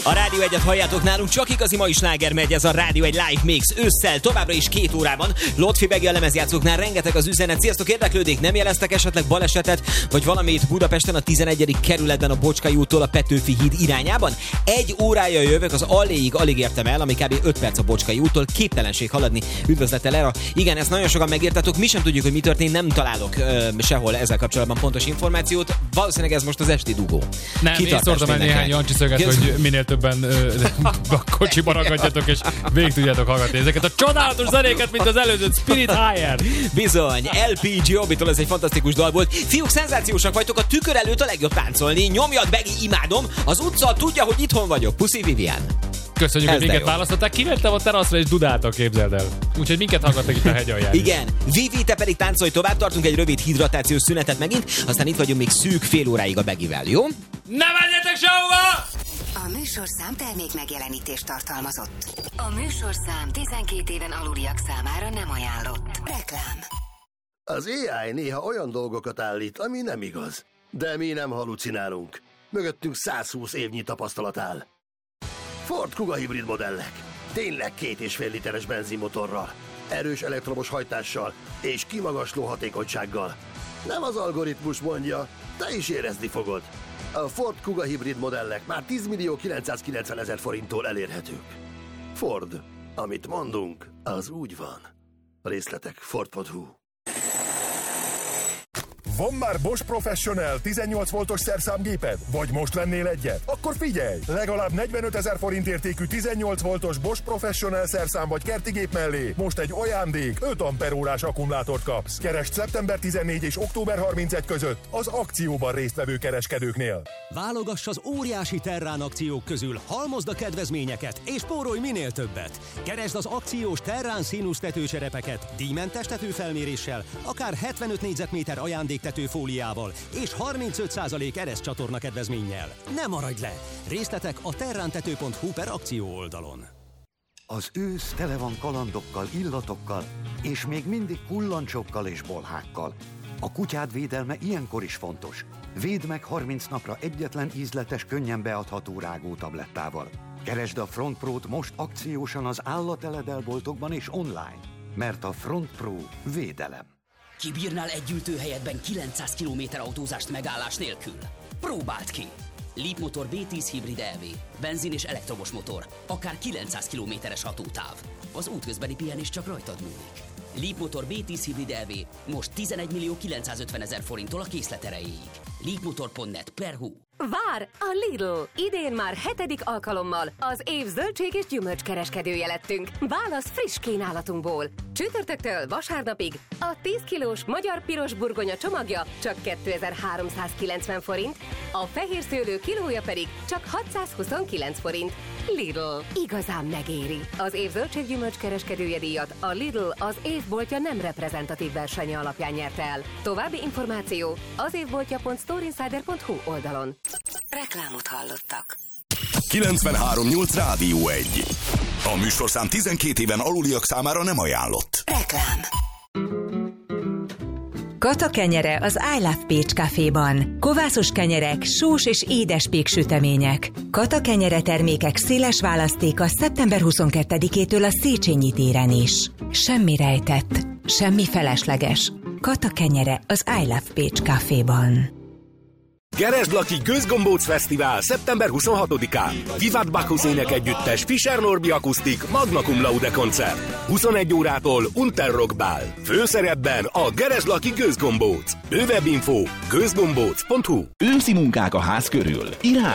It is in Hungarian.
A Rádió 1-et halljátok nálunk, csak igazi mai sláger megy, ez a Rádió 1 Live Mix ősszel, továbbra is 2 órában. Lotfi Begi a lemezjátszóknál, rengeteg az üzenet. Sziasztok, érdeklődik, nem jeleztek esetleg balesetet, vagy valamit Budapesten a 11. kerületben a Bocskai úttól a Petőfi híd irányában? 1 órája jövök, az Alléig alig értem el, ami kb. 5 perc a Bocskai úttól, képtelenség haladni. Üdvözlettel erre. Igen, ezt nagyon sokan megértetek, mi sem tudjuk, hogy mi történt, nem találok sehol ezzel kapcsolatban pontos információt. Valószínűleg ez most az esti dugó. Nem, én szórtam el néhány Jancsi szöget, hogy minél többen a kocsiba ragadjatok, és végig tudjátok hallgatni ezeket a csodálatos zenéket, mint az előző Spirit Higher. Bizony, LP Giobitól ez egy fantasztikus dal volt. Fiúk, szenzációsak vagytok, a tükör előtt a legjobb táncolni. Nyomjad, Begi, imádom. Az utca tudja, hogy itthon vagyok. Puszi, Vivian. Köszönjük, hogy minket választották. Kivettem a teraszra, és dudáltak, képzeld el. Úgyhogy minket hallgattak itt a hegy alján. Igen. Vivi, te pedig táncolj tovább, tartunk egy rövid hidratációs szünetet megint, aztán itt vagyunk még szűk fél óráig a Begivel, jó? Ne menjetek sehova! A műsorszám termék megjelenítést tartalmazott. A műsorszám 12 éven aluliak számára nem ajánlott. Reklám. Az AI néha olyan dolgokat állít, ami nem igaz. De mi nem halucinálunk. Mögöttünk 120 évnyi tapasztalat áll. Ford Kuga hibrid modellek. Tényleg 2,5 literes benzinmotorral, erős elektromos hajtással és kimagasló hatékonysággal. Nem az algoritmus mondja, te is érezni fogod. A Ford Kuga hibrid modellek már 10.990.000 forinttól elérhetők. Ford, amit mondunk, az úgy van. Részletek Ford.hu. Van már Bosch Professional 18 voltos szerszámgéped? Vagy most vennél egyet? Akkor figyelj! Legalább 45 000 forint értékű 18 voltos Bosch Professional szerszám vagy kertigép mellé most egy ajándék 5 amperórás akkumulátort kapsz. Keresd szeptember 14 és október 31 között az akcióban résztvevő kereskedőknél. Válogass az óriási Terrán akciók közül, halmozd a kedvezményeket és spórolj minél többet. Keresd az akciós Terrán színusz tetőcserepeket díjmentes tetőfelméréssel, akár 75 négyzetméter ajándéktetőfóliával és 35% ereszcsatorna kedvezménnyel. Ne maradj le! Részletek a terrántető.hu per akció oldalon. Az ősz tele van kalandokkal, illatokkal, és még mindig kullancsokkal és bolhákkal. A kutyád védelme ilyenkor is fontos. Védd meg 30 napra egyetlen ízletes, könnyen beadható rágótablettával. Keresd a Front Pro-t most akciósan az állateledel-boltokban és online, mert a Front Pro védelem. Kibírnál egy ültőhelyetben 900 km autózást megállás nélkül? Próbáld ki! Leapmotor B10 hibrid EV, benzin és elektromos motor, akár 900 km-es hatótáv. Az útközbeni pihenés csak rajtad múlik. Leapmotor B10 hibrid EV most 11.950.000 forinttól a készlet erejéig. Leapmotor.net/hu. Vár! A Lidl! Idén már 7. alkalommal az év zöldség és gyümölcs kereskedője lettünk. Válasz friss kínálatunkból. Csütörtöktől vasárnapig a 10 kilós magyar piros burgonya csomagja csak 2390 forint, a fehér szőlő kilója pedig csak 629 forint. Lidl. Igazán megéri. Az év zöldséggyümölcs kereskedője díjat a Lidl az évboltja nem reprezentatív versenye alapján nyerte el. További információ az évboltja.storeinsider.hu oldalon. Reklámot hallottak. 93.8 Rádió 1. A műsorszám 12 éven aluliak számára nem ajánlott. Reklám. Kata kenyere az I Love Pécs Caféban. Kovászos kenyerek, sós és édes péksütemények. Kata kenyere termékek széles választéka szeptember 22-től a Széchenyi téren is. Semmi rejtett, semmi felesleges. Kata kenyere az I Love Pécs Caféban. Keresd-Laki Gőzgombóc Fesztivál szeptember 26-án. Vivat Bacchus énekegyüttes, Fischer Norbi akusztik, Magna Cum Laude koncert. 21 órától Unterrock Bál. Főszerepben a Keresd-Laki Gőzgombóc. Bővebb info gőzgombóc.hu. Őszi munkák a ház körül. Irány